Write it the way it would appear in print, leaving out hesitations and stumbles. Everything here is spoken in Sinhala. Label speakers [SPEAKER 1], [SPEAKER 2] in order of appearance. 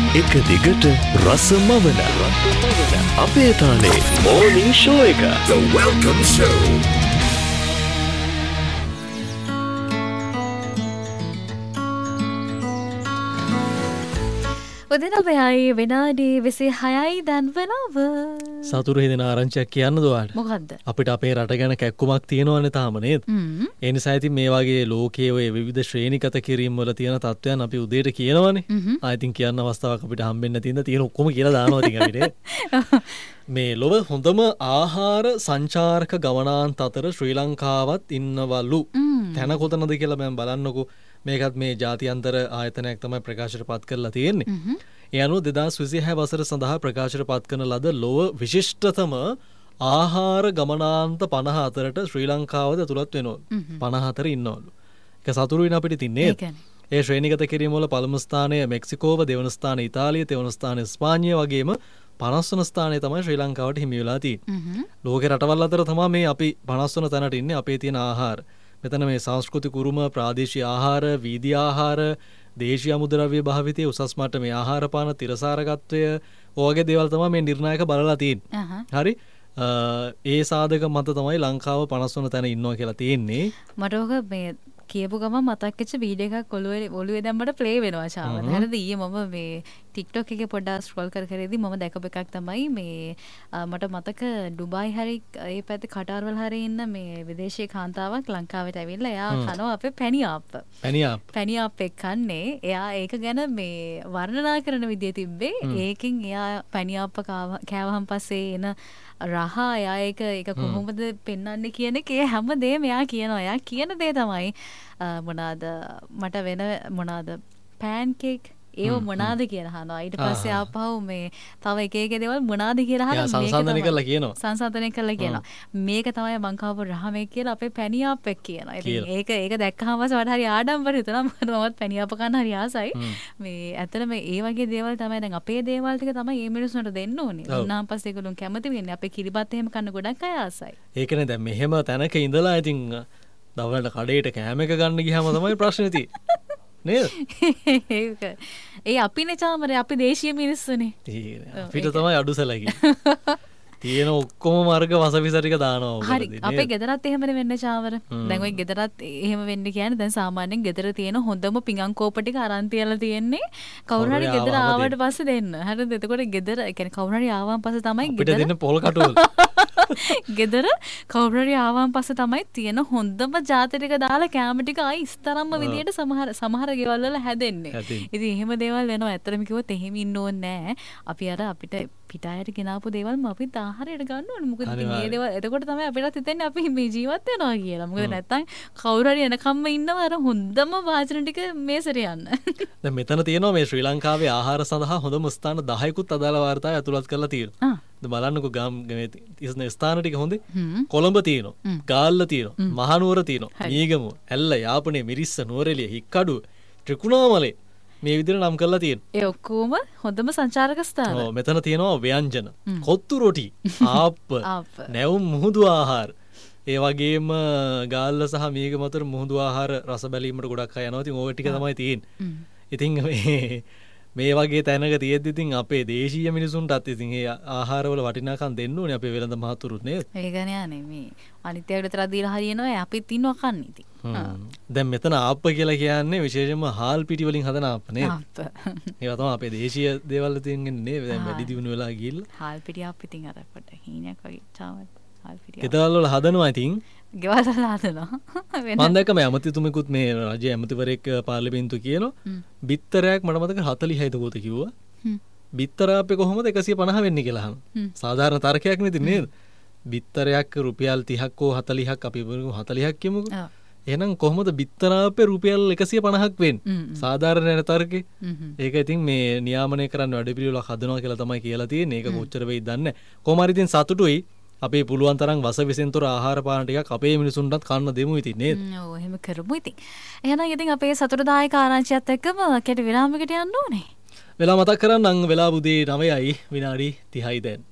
[SPEAKER 1] එක දිගට රසමවන අපේ තාලේ මෝර්නිං ෂෝ එක. The Welcome Show.
[SPEAKER 2] උදේ 9යි විනාඩි 26යි දැන් වෙනව.
[SPEAKER 3] සතුරු හිතෙන ආරංචියක් කියන්නද ඔයාලට?
[SPEAKER 2] මොකද්ද?
[SPEAKER 3] අපිට අපේ රට ගැන කැක්කුමක් තියෙනවනේ තාම නේද? ඒ නිසා ඉතින් මේ වගේ ලෝකයේ ඔය විවිධ ශ්‍රේණිගත කිරීම් වල තියෙන තත්ත්වයන් අපි උදේට කියනවනේ. ආයෙත් කියන්න අවස්ථාවක් අපිට හම්බෙන්න තියෙන ඔක්කොම කියලා දානවා ඉතින් අපිට. මේ ලොව හොඳම ආහාර සංචාරක ගමනාන්ත අතර ශ්‍රී ලංකාවත් ඉන්නවලු. තැන කොතනද කියලා මම බලන්නකෝ. මේකත් මේ ජාත්‍යන්තර ආයතනයක් තමයි ප්‍රකාශයට පත් කරලා තියෙන්නේ. ඒ අනුව 2026 වසර සඳහා ප්‍රකාශයට පත් කරන ලද ලොව විශිෂ්ටතම ආහාර ගමනාන්ත 54ට ශ්‍රී ලංකාවද ඇතුළත් වෙනවලු. 54 ඉන්නවලු. ඒක සතුරු වෙන අපිට තින්නේ. ඒ ශ්‍රේණිගත කිරීම වල පළමු ස්ථානය මෙක්සිකෝව, දෙවන ස්ථානය ඉතාලිය, තෙවන ස්ථානය ස්පාඤ්ඤය වගේම 50 වන ස්ථානය තමයි ශ්‍රී ලංකාවට හිමි වෙලා තියෙන්නේ. ලෝකේ රටවල් අතර තමයි මේ අපි 50 වන තැනට ඉන්නේ අපේ තියෙන ආහාර. මෙතන මේ සංස්කෘතික උරුම, ප්‍රාදේශීය ආහාර, වීදි ආහාර, දේශීය අමුද්‍රව්‍ය භාවිතය, උසස් මට්ටමේ ආහාර පාන, තිරසාරකත්වය, ඔයගේ දේවල් තමයි මේ නිර්ණායක බලලා තියෙන්නේ. හරි. ඒ සාධක මත තමයි ලංකාව 50 වන තැන ඉන්නවා කියලා තියෙන්නේ.
[SPEAKER 2] මට ඔක මේ කියපු ගමන් මතක් වෙච්ච වීඩියෝ එකක් ඔළුවේ දැන් මට ප්ලේ වෙනවා ශාවන. හරිද? ඊයේ මම මේ TikTok එකේ පොඩ්ඩක් ස්ක්‍රෝල් කරේදී මම දැකපු එකක් තමයි මේ මට මතක ඩුබායි හරි ඒ පැත්තේ කටාර් වල හරි ඉන්න මේ විදේශීය කාන්තාවක් ලංකාවට ඇවිල්ලා එයා කනවා අපේ පැණි ආප්ප. පැණි ආප්ප කන්නේ. එයා ඒක ගැන මේ වර්ණනා කරන විදිය තිබ්බේ. ඒකෙන් එයා පැණි ආප්ප කෑවහන් පස්සේ එන රහ එයා ඒක කොහොමද පෙන්වන්නේ කියන එක ඒ හැමදේම එයා කියනවා. එයා කියන දේ තමයි මොනවාද මට වෙන මොනවාද පෑන්කේක් ඒව මොනවාද කියලා අහනවා. ඊට පස්සේ ආපහු මේ තව එක එක දේවල් මොනවාද කියලා අහනවා.
[SPEAKER 3] සංසන්දනය කරලා කියනවා.
[SPEAKER 2] සංසන්දනය කරලා කියනවා. මේක තමයි මං කවපු රහමෙක් කියලා අපේ පැණි ආප්පෙක් කියනවා. ඉතින් ඒක දැක්කහම මට හරි ආඩම්බර හිතුණා. මමත් පැණි ආප්ප කන්න හරි ආසයි. මේ ඇත්තටම ඒ වගේ දේවල් තමයි දැන් අපේ දේවල් ටික තමයි මේ මිනිස්සුන්ට දෙන්න ඕනේ. උන්නාන් පස්සේ ඒගොල්ලෝ කැමති වෙන්නේ අපේ කිරිබත් එහෙම කන්න ගොඩක් අය ආසයි.
[SPEAKER 3] ඒකනේ දැන් මෙහෙම තැනක ඉඳලා ඉතින් දවල්ට කඩේට කෑම එක ගන්න ගියාම තමයි ප්‍රශ්නේ තියෙන්නේ. නේද?
[SPEAKER 2] ඒ අපිනේ චාමරේ අපි දේශීය මිනිස්සුනේ.
[SPEAKER 3] අපිට තමයි අඩු සැලකි. තියෙන ඔක්කොම මාර්ග වසවිස ටික දානවා.
[SPEAKER 2] හරි. අපේ ගෙදරත් එහෙමනේ වෙන්නේ චාමර. දැන් ඔය ගෙදරත් එහෙම වෙන්නේ කියන්නේ දැන් සාමාන්‍යයෙන් ගෙදර තියෙන හොඳම පිඟන් කෝප ටික අරන් තියලා තියෙන්නේ කවුරු හරි ගෙදර ආවට පස්සේ දෙන්න. හරිද? එතකොට ගෙදර කියන්නේ කවුරු හරි ආවන් පස්සේ තමයි
[SPEAKER 3] ගෙදර අපිට දෙන්න පොල් කටුවල.
[SPEAKER 2] ගෙදර කවුරු හරි ආවන් පස්සේ තමයි තියෙන හොඳම ජාති ටික දාලා කැම ටික ආයි ඉස්තරම්ම විදියට සමහර ගෙවල් වල හැදෙන්නේ. ඉතින් එහෙම දේවල් වෙනවා. ඇත්තටම කිව්වොත් එහෙම ඉන්න ඕනේ නෑ. අපි අර අපිට පිටායට ගෙනාපු දේවල්ම අපිත් ආහාරයට ගන්න ඕනේ. මොකද මේ දේවල් එතකොට තමයි අපිටත් හිතෙන්නේ අපි මේ ජීවත් වෙනවා කියලා. මොකද නැත්තම් කවුරු හරි එනකම්ම ඉන්නවා අර හොඳම වාචන ටික මේසෙට යන්න.
[SPEAKER 3] දැන් මෙතන තියෙනවා මේ ශ්‍රී ලංකාවේ ආහාර සඳහා හොඳම ස්ථාන 10කුත් අදාළ වාර්තාවේ ඇතුළත් කරලා තියෙනවා. බලන්නකෝ ගම් ස්ථාන ටික හොඳේ. කොළඹ තියෙනවා, ගාල්ල තියෙනවා, මහනුවර තියෙනවා, මීගමුව, ඇල්ල, යාපනයේ, මිරිස්ස, නුවරඑළිය, හික්කඩුව, ත්‍රිකුණාමලේ මේ විදිහට නම් කරලා තියෙනවා.
[SPEAKER 2] ඒ ඔක්කොම හොඳම සංචාරක ස්ථාන.
[SPEAKER 3] ඔව් මෙතන තියෙනවා ව්‍යංජන, කොත්තු රොටි, ආප්ප, නැවුම් මුහුදු ආහාර. ඒ වගේම ගාල්ල සහ මීගම අතර මුහුදු ආහාර රස බැලීමට ගොඩක් අය යනවා. ඉතින් ඕක ටික තමයි තියෙන්නේ. ඉතින් මේ වගේ තැනක තියෙද්දි ඉතින් අපේ දේශීය මිනිසුන්ටත් ඉතින් ඒ ආහාරවල වටිනාකම් දෙන්න ඕනේ අපේ වෙළඳ මහතුරුත් නේද?
[SPEAKER 2] ඒකනේ අනේ මේ අනිත්‍යයට විතර දීලා හරියනවා අපිත් ඉන්නවා කන්න ඉතින්.
[SPEAKER 3] දැන් මෙතන ආප්ප කියලා කියන්නේ විශේෂයෙන්ම හාල් පිටි වලින් හදන ආප්ප නේද? ආප්ප. ඒවා තමයි අපේ දේශීය දේවල් තියෙන්නේ නේද? දැන් වැඩි දියුණු වෙලා ගිහිල්ලා.
[SPEAKER 2] හාල් පිටි ආප්ප ඉතින් අර පොඩ හීනයක් වගේ චාවත් හාල් පිටි.
[SPEAKER 3] ගෙදරවල වල හදනවා ඉතින්.
[SPEAKER 2] ගෙවල් වල හදනවා.
[SPEAKER 3] මම දැක්ක මේ ඇමතිතුමෙකුත් මේ රජයේ ඇමතිවරයෙක් පාර්ලිමේන්තුව කියනවා බිත්තරයක් මට මතක 46යිද කොහොමද කිව්වා. බිත්තර ආප්පේ කොහොමද 150 වෙන්නේ කියලා අහනවා. සාධාරණ තර්කයක් නෙද නේද? බිත්තරයක් රුපියල් 30ක් හෝ 40ක් අපි 40ක් කියමුකෝ. එහෙනම් කොහොමද බිත්තරාපේ රුපියල් 150ක් වෙන්නේ? සාධාරණ නැ තර්කේ. ඒක ඉතින් මේ නියාමනය කරන්න වැඩපිළිවෙලක් හදනවා කියලා තමයි කියලා තියෙන්නේ. ඒක කොච්චර වෙයිද දන්නේ නැහැ. කොහොම හරි ඉතින් සතුටුයි. අපේ පුළුවන් තරම් වස විසෙන් තොර ආහාර පාන ටිකක් අපේ මිනිසුන්ටත් කන්න දෙමු ඉතින් නේද?
[SPEAKER 2] ඔව් එහෙම කරමු ඉතින්. එහෙනම් ඉතින් අපේ සතුටුදායක ආරංචියත් එක්කම කෙටි විරාමයකට යන්න ඕනේ.
[SPEAKER 3] වෙලා මතක් කරන්නම් වෙලා උදේ 9යි විනාඩි 30යි දැන්.